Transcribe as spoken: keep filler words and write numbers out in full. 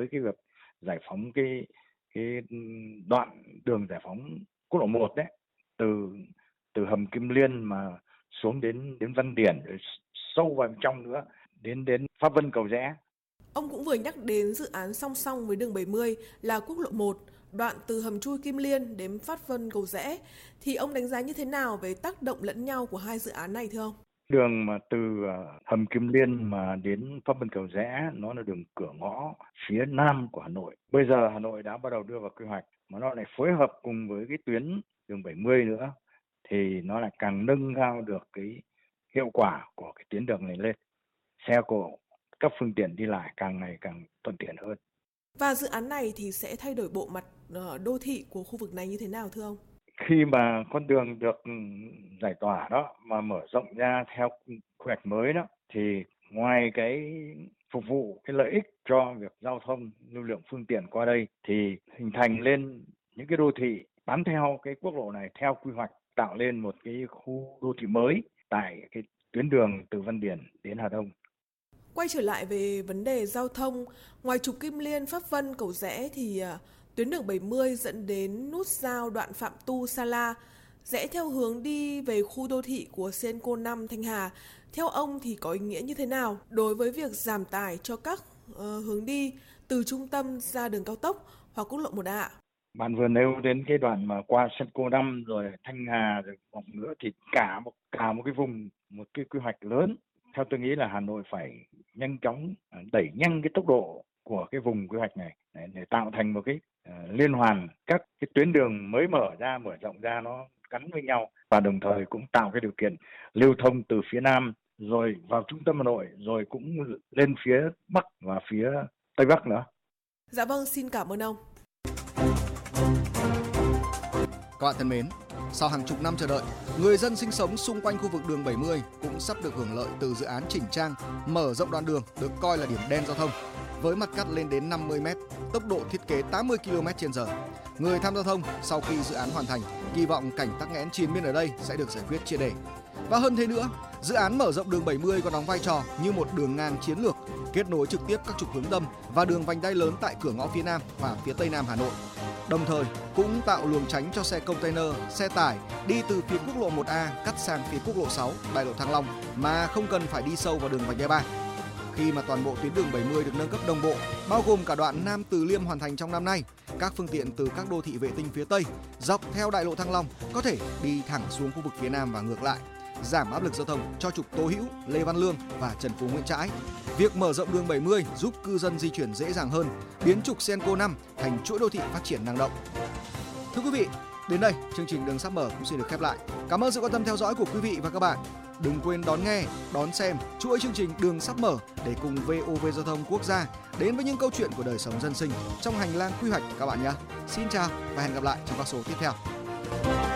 với cái việc giải phóng cái cái đoạn đường giải phóng quốc lộ một đấy, từ từ hầm Kim Liên mà xuống đến đến Văn Điển, rồi sâu vào trong nữa đến đến Pháp Vân Cầu Giẽ. Ông cũng vừa nhắc đến dự án song song với đường bảy mươi là quốc lộ một, đoạn từ hầm chui Kim Liên đến Pháp Vân Cầu Giẽ, thì ông đánh giá như thế nào về tác động lẫn nhau của hai dự án này thưa ông? Đường mà từ hầm Kim Liên mà đến Pháp Vân Cầu Giẽ nó là đường cửa ngõ phía nam của Hà Nội. Bây giờ Hà Nội đã bắt đầu đưa vào quy hoạch mà nó lại phối hợp cùng với cái tuyến đường bảy mươi nữa thì nó lại càng nâng cao được cái hiệu quả của cái tuyến đường này lên. Xe cộ, các phương tiện đi lại càng ngày càng thuận tiện hơn. Và dự án này thì sẽ thay đổi bộ mặt đô thị của khu vực này như thế nào thưa ông? Khi mà con đường được giải tỏa đó mà mở rộng ra theo quy hoạch mới đó thì ngoài cái phục vụ cái lợi ích cho việc giao thông, lưu lượng phương tiện qua đây thì hình thành lên những cái đô thị bám theo cái quốc lộ này theo quy hoạch, tạo lên một cái khu đô thị mới tại cái tuyến đường từ Văn Điển đến Hà Đông. Quay trở lại về vấn đề giao thông, ngoài trục Kim Liên, Pháp Vân, Cầu Giẽ thì tuyến đường bảy mươi dẫn đến nút giao đoạn Phạm Tu, Sa La, rẽ theo hướng đi về khu đô thị của Cenco năm, Thanh Hà. Theo ông thì có ý nghĩa như thế nào đối với việc giảm tải cho các uh, hướng đi từ trung tâm ra đường cao tốc hoặc quốc lộ một A? Bạn vừa nêu đến cái đoạn mà qua Cenco năm rồi Thanh Hà rồi vòng nữa thì cả một cả một cái vùng, một cái quy hoạch lớn. Theo tôi nghĩ là Hà Nội phải nhanh chóng đẩy nhanh cái tốc độ của cái vùng quy hoạch này để, để tạo thành một cái uh, liên hoàn các cái tuyến đường mới mở ra, mở rộng ra nó gắn với nhau và đồng thời cũng tạo cái điều kiện lưu thông từ phía Nam rồi vào trung tâm Hà Nội rồi cũng lên phía Bắc và phía Tây Bắc nữa. Dạ vâng, xin cảm ơn ông. Các bạn thân mến, sau hàng chục năm chờ đợi, người dân sinh sống xung quanh khu vực đường bảy mươi cũng sắp được hưởng lợi từ dự án chỉnh trang, mở rộng đoạn đường được coi là điểm đen giao thông. Với mặt cắt lên đến năm mươi mét, tốc độ thiết kế tám mươi ki lô mét trên giờ. Người tham gia giao thông sau khi dự án hoàn thành kỳ vọng cảnh tắc nghẽn triền miên ở đây sẽ được giải quyết triệt để. Và hơn thế nữa, dự án mở rộng đường bảy mươi còn đóng vai trò như một đường ngang chiến lược kết nối trực tiếp các trục hướng tâm và đường vành đai lớn tại cửa ngõ phía Nam và phía Tây Nam Hà Nội. Đồng thời cũng tạo luồng tránh cho xe container, xe tải đi từ phía quốc lộ một A cắt sang phía quốc lộ sáu, đại lộ Thăng Long mà không cần phải đi sâu vào đường vành đai ba. Khi mà toàn bộ tuyến đường bảy mươi được nâng cấp đồng bộ, bao gồm cả đoạn Nam Từ Liêm hoàn thành trong năm nay, các phương tiện từ các đô thị vệ tinh phía Tây dọc theo đại lộ Thăng Long có thể đi thẳng xuống khu vực phía Nam và ngược lại, giảm áp lực giao thông cho trục Tô Hữu, Lê Văn Lương và Trần Phú Nguyễn Trãi. Việc mở rộng đường bảy mươi giúp cư dân di chuyển dễ dàng hơn, biến trục Cenco năm thành chuỗi đô thị phát triển năng động. Thưa quý vị, đến đây chương trình Đường Sắp Mở cũng xin được khép lại. Cảm ơn sự quan tâm theo dõi của quý vị và các bạn. Đừng quên đón nghe, đón xem chuỗi chương trình Đường Sắp Mở để cùng vê o vê Giao thông Quốc gia đến với những câu chuyện của đời sống dân sinh trong hành lang quy hoạch các bạn nhé. Xin chào và hẹn gặp lại trong các số tiếp theo.